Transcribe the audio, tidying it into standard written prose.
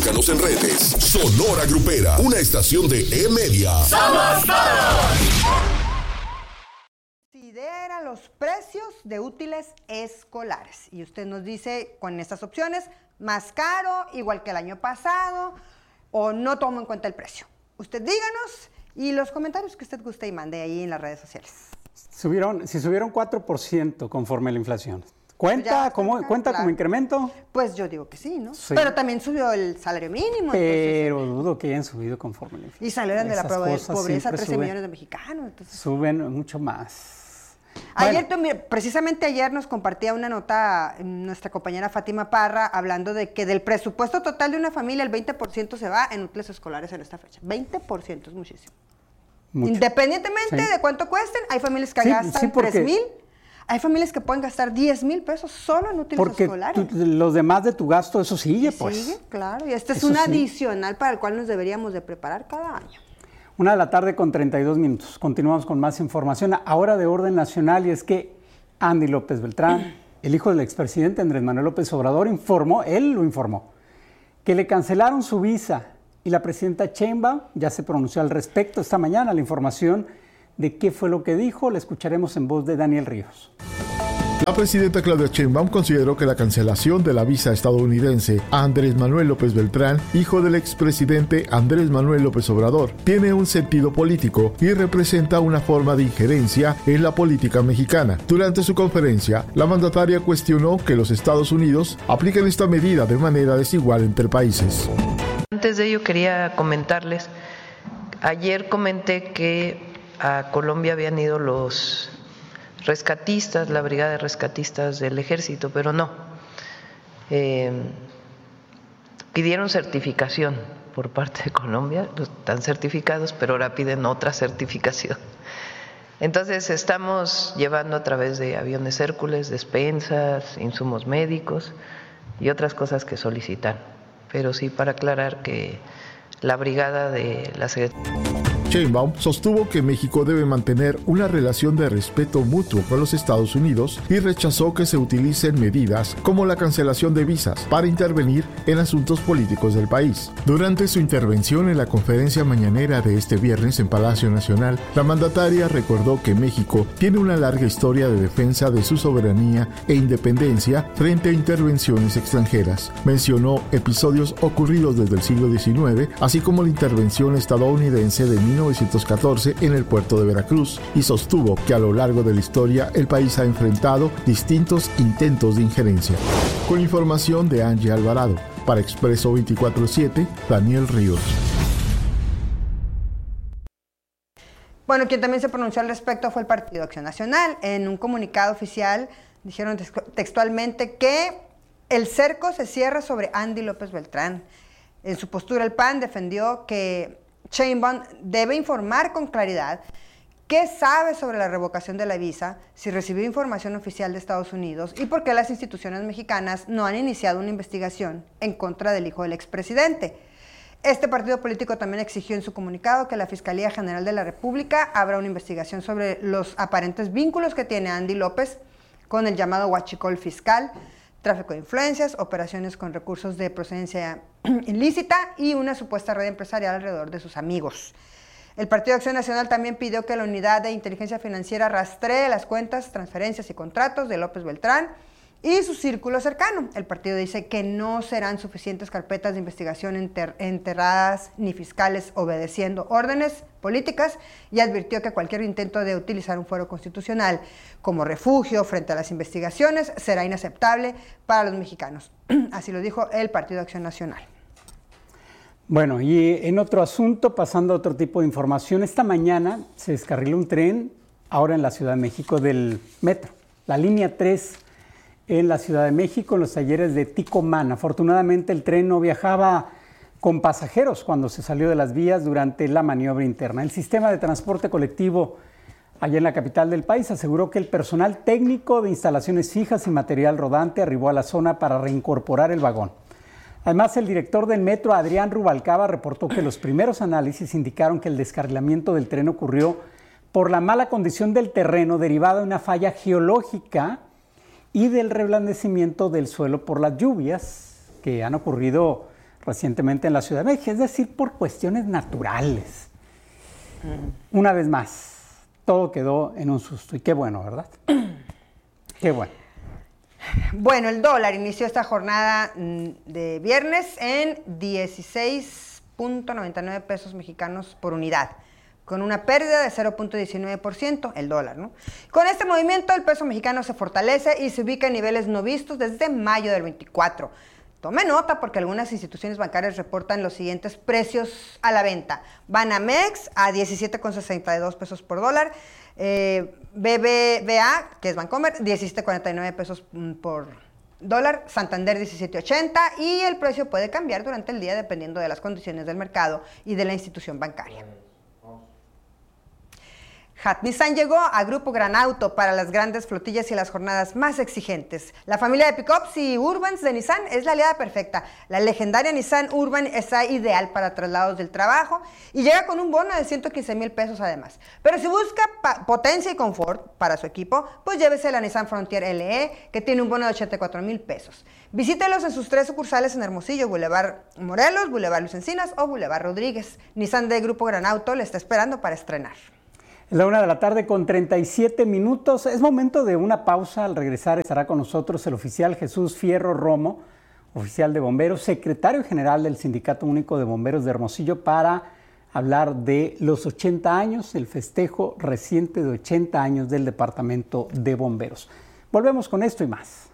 Búscanos en redes. Sonora Grupera, una estación de E-Media. ¡Somos todos! Considera los precios de útiles escolares. Y usted nos dice con estas opciones, más caro, igual que el año pasado, o no tomo en cuenta el precio. Usted díganos y los comentarios que usted guste y mande ahí en las redes sociales. Si subieron 4% conforme a la inflación. ¿Cuenta como incremento? Pues yo digo que sí, ¿no? Sí. Pero también subió el salario mínimo. Pero entonces, dudo que hayan subido conforme a la inflación. y salieron de la pobreza 13 suben, millones de mexicanos. Entonces, suben mucho más. Ayer, precisamente ayer nos compartía una nota nuestra compañera Fátima Parra hablando de que del presupuesto total de una familia el 20% se va en útiles escolares en esta fecha. 20% es muchísimo. Mucho. Independientemente de cuánto cuesten, hay familias que gastan 3,000. Hay familias que pueden gastar 10,000 pesos solo en útiles escolares. Porque los demás de tu gasto, eso sigue, pues. Sigue, claro. Y este es un adicional para el cual nos deberíamos de preparar cada año. 1:32 p.m. Continuamos con más información. Ahora de orden nacional, y es que Andy López Beltrán, el hijo del expresidente Andrés Manuel López Obrador, informó, que le cancelaron su visa. Y la presidenta Sheinbaum ya se pronunció al respecto esta mañana. La información de qué fue lo que dijo la escucharemos en voz de Daniel Ríos. La presidenta Claudia Sheinbaum consideró que la cancelación de la visa estadounidense a Andrés Manuel López Beltrán, hijo del expresidente Andrés Manuel López Obrador, tiene un sentido político y representa una forma de injerencia en la política mexicana. Durante su conferencia, la mandataria cuestionó que los Estados Unidos apliquen esta medida de manera desigual entre países. Antes de ello quería comentarles, ayer comenté que a Colombia habían ido los rescatistas, la brigada de rescatistas del ejército, pero no. Pidieron certificación por parte de Colombia, están certificados, pero ahora piden otra certificación. Entonces estamos llevando a través de aviones Hércules, despensas, insumos médicos y otras cosas que solicitan. Pero sí, para aclarar que la brigada de la Secretaría. Sheinbaum sostuvo que México debe mantener una relación de respeto mutuo con los Estados Unidos y rechazó que se utilicen medidas como la cancelación de visas para intervenir en asuntos políticos del país. Durante su intervención en la conferencia mañanera de este viernes en Palacio Nacional, la mandataria recordó que México tiene una larga historia de defensa de su soberanía e independencia frente a intervenciones extranjeras. Mencionó episodios ocurridos desde el siglo XIX, así como la intervención estadounidense de 1914 en el puerto de Veracruz, y sostuvo que a lo largo de la historia el país ha enfrentado distintos intentos de injerencia. Con información de Angie Alvarado, para Expreso 24/7, Daniel Ríos. Bueno, quien también se pronunció al respecto fue el Partido Acción Nacional. En un comunicado oficial dijeron textualmente que el cerco se cierra sobre Andy López Beltrán. En su postura el PAN defendió que Sheinbaum debe informar con claridad qué sabe sobre la revocación de la visa, si recibió información oficial de Estados Unidos y por qué las instituciones mexicanas no han iniciado una investigación en contra del hijo del expresidente. Este partido político también exigió en su comunicado que la Fiscalía General de la República abra una investigación sobre los aparentes vínculos que tiene Andy López con el llamado huachicol fiscal, tráfico de influencias, operaciones con recursos de procedencia ilícita y una supuesta red empresarial alrededor de sus amigos. El Partido Acción Nacional también pidió que la Unidad de Inteligencia Financiera rastree las cuentas, transferencias y contratos de López Beltrán y su círculo cercano. El partido dice que no serán suficientes carpetas de investigación enterradas ni fiscales obedeciendo órdenes políticas y advirtió que cualquier intento de utilizar un fuero constitucional como refugio frente a las investigaciones será inaceptable para los mexicanos. Así lo dijo el Partido Acción Nacional. Bueno, y en otro asunto, pasando a otro tipo de información, esta mañana se descarriló un tren, ahora en la Ciudad de México, del metro, la línea 3 en la Ciudad de México, en los talleres de Ticomán. Afortunadamente el tren no viajaba con pasajeros cuando se salió de las vías durante la maniobra interna. El sistema de transporte colectivo allá en la capital del país aseguró que el personal técnico de instalaciones fijas y material rodante arribó a la zona para reincorporar el vagón. Además, el director del metro, Adrián Rubalcaba, reportó que los primeros análisis indicaron que el descarrilamiento del tren ocurrió por la mala condición del terreno derivada de una falla geológica y del reblandecimiento del suelo por las lluvias que han ocurrido recientemente en la Ciudad de México, es decir, por cuestiones naturales. Una vez más, todo quedó en un susto. Y qué bueno, ¿verdad? Qué bueno. Bueno, el dólar inició esta jornada de viernes en 16.99 pesos mexicanos por unidad, con una pérdida de 0.19%, el dólar, ¿no? Con este movimiento, el peso mexicano se fortalece y se ubica en niveles no vistos desde mayo del 24. Tome nota porque algunas instituciones bancarias reportan los siguientes precios a la venta. Banamex a 17.62 pesos por dólar, BBVA, que es Bancomer, 17.49 pesos por dólar, Santander 17.80 y el precio puede cambiar durante el día dependiendo de las condiciones del mercado y de la institución bancaria. Nissan llegó a Grupo Gran Auto para las grandes flotillas y las jornadas más exigentes. La familia de pickups y urbans de Nissan es la aliada perfecta. La legendaria Nissan Urban está ideal para traslados del trabajo y llega con un bono de 115,000 pesos además. Pero si busca potencia y confort para su equipo, pues llévese la Nissan Frontier LE, que tiene un bono de 84,000 pesos. Visítelos en sus 3 sucursales en Hermosillo, Boulevard Morelos, Boulevard Luis Encinas o Boulevard Rodríguez. Nissan de Grupo Gran Auto le está esperando para estrenar. Es la 1:37 p.m. Es momento de una pausa. Al regresar estará con nosotros el oficial Jesús Fierro Romo, oficial de bomberos, secretario general del Sindicato Único de Bomberos de Hermosillo, para hablar de los 80 años, el festejo reciente de 80 años del Departamento de Bomberos. Volvemos con esto y más.